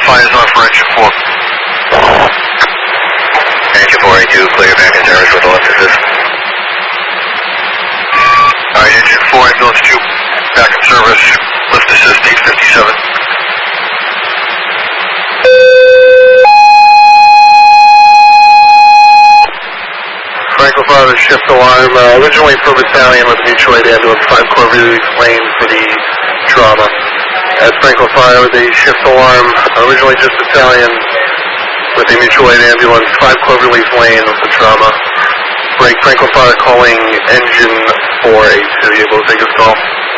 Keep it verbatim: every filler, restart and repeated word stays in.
fires on for engine four. Engine four eighty-two, clear back in service with the lift assist. Alright, engine four, ambulance two, back in service, lift assist eight fifty-seven. Franklin five, shift alarm, uh, originally for battalion with mutual aid ambulance, five Corps release lane for the trauma. At Franklin five, the shift alarm, originally just battalion with the mutual aid ambulance, five Corps release lane with the trauma. Break Franklin five calling engine four eight two, you able to take this call?